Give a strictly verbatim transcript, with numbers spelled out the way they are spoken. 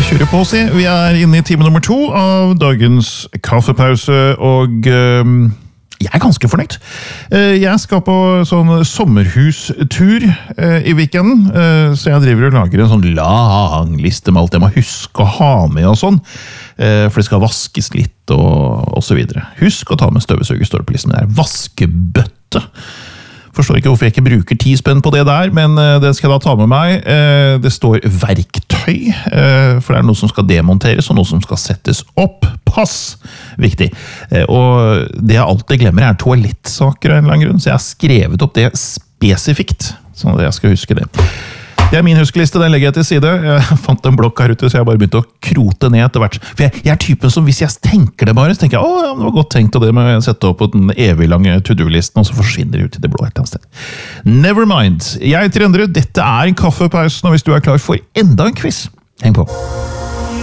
kjører på å si. Vi er inne i time nummer to av dagens kaffepause, og øh, jeg er ganske fornøyd. Uh, jeg skal på sånn sommerhustur uh, i weekenden, uh, så jeg driver og lager en sånn lang liste med alt jeg må huske å ha med og sånn, uh, for det skal vaskes litt og, og så videre. Husk å ta med støvsuger, står det på listen. Det er vaskebøtte. Forstår ikke hvorfor jeg ikke bruker ti spenn på det der, men det skal jeg da ta med meg. Det står verktøy, for det er noe som skal demonteres og noe som skal settes opp. Pass! Viktig. Og det jeg alltid glemmer er toalettsaker av en eller annen grunn, så jeg har skrevet opp det spesifikt, sånn at jeg skal huske det. Det er min huskeliste, den legger jeg til side. Jeg fant en blokk her ute, så jeg bare begynte å krote ned etter hvert. For jeg, jeg er typen som, hvis jeg tenker det bare, så tenker jeg, å, det var godt tenkt, og det må jeg sette opp på den evig lange to-do-listen, og så forsvinner det ut i det blå et eller annet sted. Never mind. Jeg heter Endre, dette er en kaffepausen, og hvis du er klar for enda en quiz, heng på.